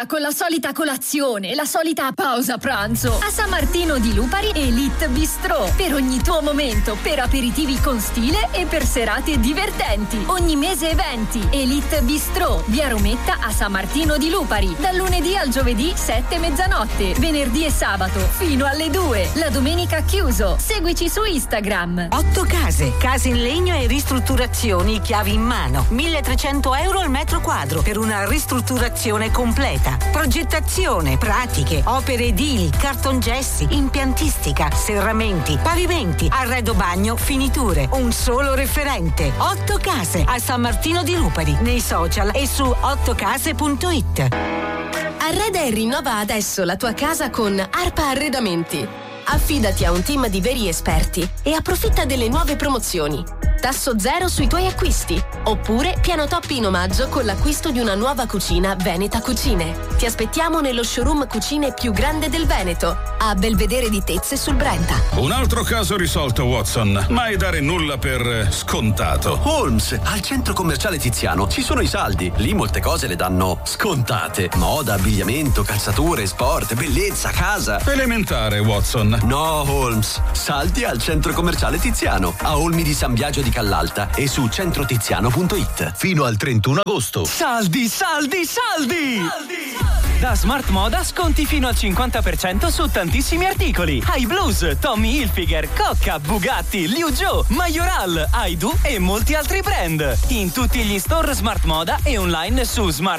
basta con la solita colazione, la solita pausa pranzo. A San Martino di Lupari Elite Bistro. Per ogni tuo momento, per aperitivi con stile e per serate divertenti. Ogni mese eventi. Elite Bistro, via Rometta a San Martino di Lupari. Dal lunedì al giovedì 7 mezzanotte. Venerdì e sabato fino alle 2. La domenica chiuso. Seguici su Instagram. 8 case. Case in legno e ristrutturazioni, chiavi in mano. 1.300 euro al metro quadro per una ristrutturazione completa. Progettazione, pratiche, opere edili, cartongessi, impiantistica, serramenti, pavimenti, arredo bagno, finiture. Un solo referente. 8 case a San Martino di Lupari, nei social e su 8case.it. Arreda e rinnova adesso la tua casa con ARPA Arredamenti. Affidati a un team di veri esperti e approfitta delle nuove promozioni. Tasso zero sui tuoi acquisti. Oppure piano top in omaggio con l'acquisto di una nuova cucina Veneta Cucine. Ti aspettiamo nello showroom cucine più grande del Veneto, a Belvedere di Tezze sul Brenta. Un altro caso risolto, Watson. Mai dare nulla per scontato. Holmes, al centro commerciale Tiziano ci sono i saldi. Lì molte cose le danno scontate. Moda, abbigliamento, calzature, sport, bellezza, casa. Elementare, Watson. No, Holmes. Saldi al centro commerciale Tiziano, a Olmi di San Biagio di Callalta e su centrotiziano.it. Fino al 31 agosto. Saldi, saldi, saldi! Da Smart Moda sconti fino al 50% su tantissimi articoli. High Blues, Tommy Hilfiger, Cocca, Bugatti, Liu Zhou, Majoral, Aidu e molti altri brand. In tutti gli store Smart Moda e online su smart